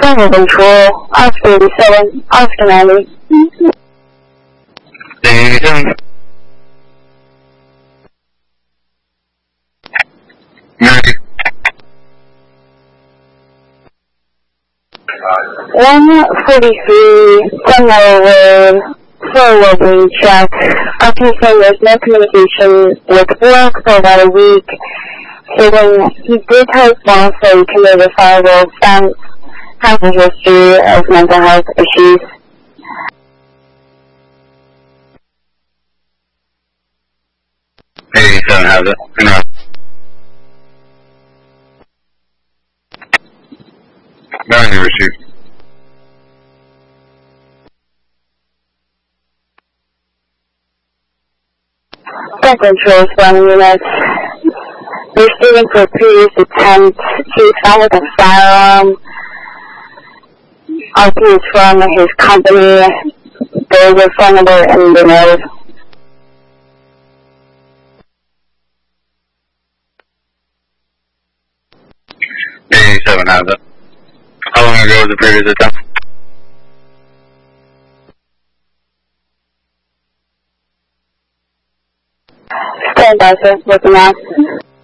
Driver control, Oscar 87, Oscar 90. 87. 90. 143, Glenmore Road, for Woodley check. Upton saying there's no communication with work for about a week. Stating he did tell his boss that he committed a fireable offense, has a history of mental health issues. Don't have it. No. Not any receipt. Gun control, 1 unit. They're stating for a previous attempt. He was found with a firearm. RP is from his company. There is a phone number in the note. Has it. How long ago was the previous attempt? Stand by, sir. Looking out.